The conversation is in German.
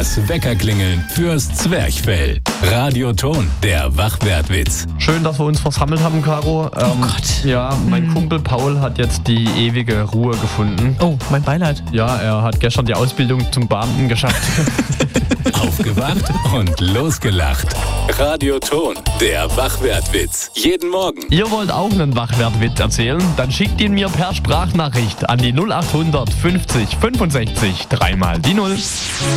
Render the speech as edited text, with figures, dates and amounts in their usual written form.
Das Weckerklingeln fürs Zwerchfell. Radioton, der Wachwertwitz. Schön, dass wir uns versammelt haben, Caro. Oh Gott. Ja, mein Kumpel Paul hat jetzt die ewige Ruhe gefunden. Oh, mein Beileid. Ja, er hat gestern die Ausbildung zum Beamten geschafft. Aufgewacht und losgelacht. Radioton, der Wachwertwitz. Jeden Morgen. Ihr wollt auch einen Wachwertwitz erzählen? Dann schickt ihn mir per Sprachnachricht an die 0800 50 65 3 mal die 0.